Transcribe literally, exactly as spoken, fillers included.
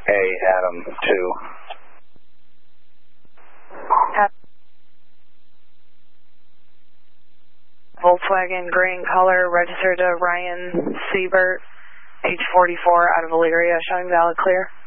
A, Adam two. Volkswagen green color, registered to Ryan Siebert, age forty-four, out of Elyria, showing valid clear.